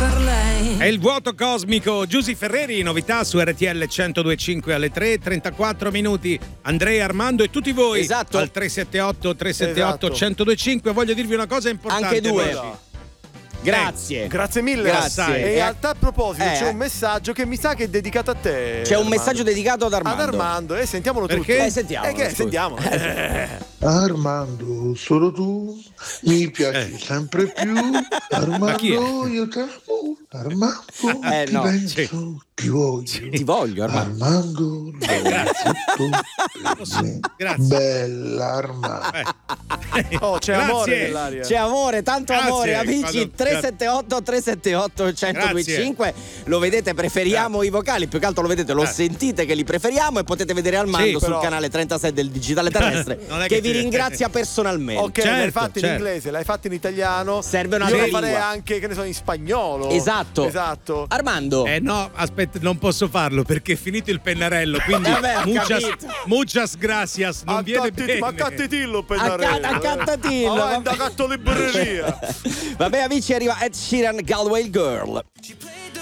per lei. È il vuoto cosmico. Giusy Ferreri, novità su RTL 102.5 alle 3:34 minuti. Andrea, Armando e tutti voi. Esatto. Al 378 1025. Voglio dirvi una cosa importante. Anche due. amici. Grazie. Grazie mille. Grazie. E a tal proposito c'è Eh. un messaggio che mi sa che è dedicato a te. C'è un Armando. messaggio dedicato ad Armando. Ad Armando, sentiamolo Perché? tutto. Sentiamolo, che scusa. sentiamo. Armando, solo tu mi piaci sempre più. Ma chi è? Armando, io ti amo. Armando, ti no, penso, ti voglio. Ti voglio, Armando. Armando, tutto per me. Grazie. Bella Armando. Oh, c'è Grazie. amore nell'aria. C'è amore, tanto Grazie, amore, amici. quando- 378 1025. Lo vedete, preferiamo i vocali. Più che altro lo vedete, lo sentite che li preferiamo. E potete vedere Armando Sì, sul però- canale 36 del Digitale Terrestre. Non è che che vi ti- ringrazia personalmente. Ok, l'hai Certo, fatto in certo. inglese, l'hai fatto in italiano. Serve Io un'altra lo farei lingua. anche, che ne so, in spagnolo. Esatto. Armando. No, aspetta, non posso farlo perché è finito il pennarello. Quindi Vabbè, ho capito. muchas gracias. Non viene bene. Ma cattitillo pennarello. Accantatillo. Ma vai da catto libreria. Vabbè, amici, arriva Ed Sheeran, Galway Girl. She plays